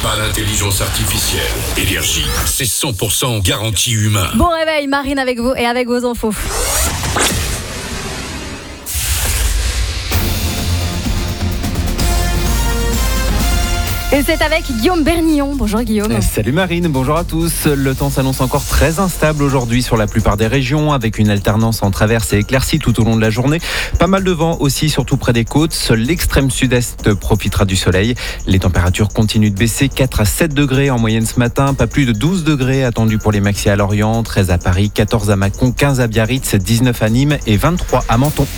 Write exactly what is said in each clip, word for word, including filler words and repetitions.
pas l'intelligence artificielle. Énergie, c'est cent pour cent garantie humain. Bon réveil, Marine avec vous et avec vos infos. Et c'est avec Guillaume Bernillon. Bonjour Guillaume. Salut Marine, bonjour à tous. Le temps s'annonce encore très instable aujourd'hui sur la plupart des régions, avec une alternance entre averses et éclaircies tout au long de la journée. Pas mal de vent aussi, surtout près des côtes. Seul l'extrême sud-est profitera du soleil. Les températures continuent de baisser, quatre à sept degrés en moyenne ce matin. Pas plus de douze degrés attendus pour les maxi à Lorient, treize à Paris, quatorze à Mâcon, quinze à Biarritz, dix-neuf à Nîmes et vingt-trois à Menton.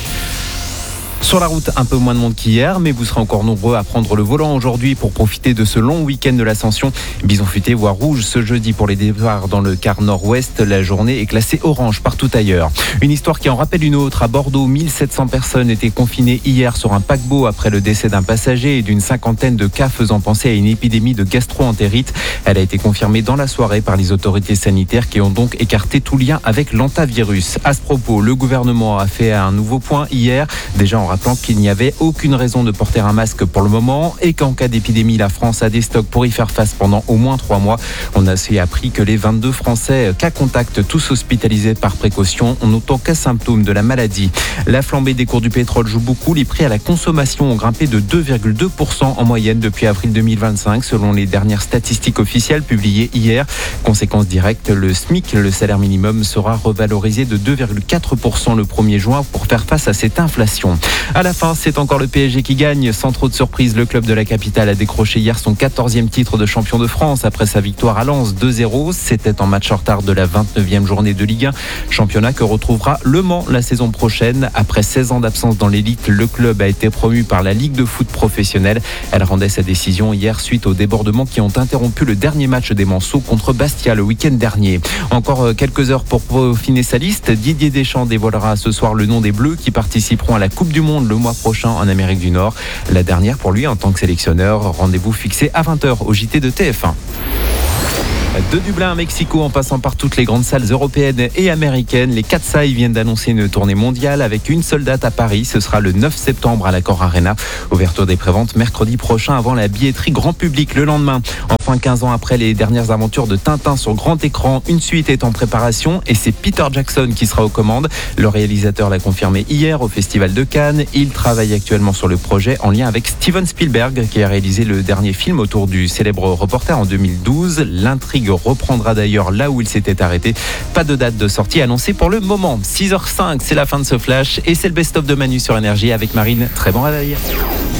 Sur la route, un peu moins de monde qu'hier, mais vous serez encore nombreux à prendre le volant aujourd'hui pour profiter de ce long week-end de l'Ascension. Bison futé voie rouge ce jeudi pour les départs dans le quart nord-ouest. La journée est classée orange partout ailleurs. Une histoire qui en rappelle une autre. À Bordeaux, mille sept cents personnes étaient confinées hier sur un paquebot après le décès d'un passager et d'une cinquantaine de cas faisant penser à une épidémie de gastro-entérite. Elle a été confirmée dans la soirée par les autorités sanitaires qui ont donc écarté tout lien avec l'hantavirus. À ce propos, le gouvernement a fait un nouveau point hier, déjà en rappelant qu'il n'y avait aucune raison de porter un masque pour le moment et qu'en cas d'épidémie, la France a des stocks pour y faire face pendant au moins trois mois. On a aussi appris que les vingt-deux Français cas contact, tous hospitalisés par précaution, n'ont aucun symptôme de la maladie. La flambée des cours du pétrole joue beaucoup. Les prix à la consommation ont grimpé de deux virgule deux pour cent en moyenne depuis avril deux mille vingt-cinq, selon les dernières statistiques officielles publiées hier. Conséquence directe, le SMIC, le salaire minimum, sera revalorisé de deux virgule quatre pour cent le premier juin pour faire face à cette inflation. À la fin, c'est encore le P S G qui gagne. Sans trop de surprise, le club de la capitale a décroché hier son quatorzième titre de champion de France après sa victoire à Lens deux zéro. C'était en match en retard de la vingt-neuvième journée de Ligue un. Championnat que retrouvera Le Mans la saison prochaine. Après seize ans d'absence dans l'élite, le club a été promu par la Ligue de foot professionnelle. Elle rendait sa décision hier suite aux débordements qui ont interrompu le dernier match des Manceaux contre Bastia le week-end dernier. Encore quelques heures pour peaufiner sa liste. Didier Deschamps dévoilera ce soir le nom des Bleus qui participeront à la Coupe du Monde le mois prochain en Amérique du Nord. La dernière pour lui en tant que sélectionneur. Rendez-vous fixé à vingt heures au J T de T F un. De Dublin à Mexico, en passant par toutes les grandes salles européennes et américaines, les Katsai viennent d'annoncer une tournée mondiale avec une seule date à Paris. Ce sera le neuf septembre à l'Accor Arena. Ouverture des préventes mercredi prochain avant la billetterie grand public le lendemain. Enfin, quinze ans après les dernières aventures de Tintin sur grand écran, une suite est en préparation et c'est Peter Jackson qui sera aux commandes. Le réalisateur l'a confirmé hier au Festival de Cannes. Il travaille actuellement sur le projet en lien avec Steven Spielberg qui a réalisé le dernier film autour du célèbre reporter en deux mille douze. L'intrigue reprendra d'ailleurs là où il s'était arrêté. Pas de date de sortie annoncée pour le moment. six heures cinq, c'est la fin de ce flash et c'est le best-of de Manu sur Énergie avec Marine. Très bon réveil.